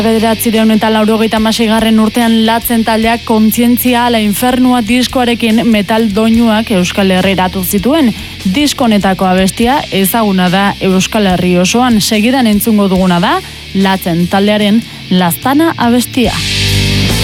1986 urtean Latzen taldeak Kontzientzia ala Infernua diskoarekin metal doinuak Euskal Herriratu zituen. Disko honetako abestia ezaguna da Euskal Herri osoan. Segidan entzungo duguna da Latzen taldearen Laztana abestia.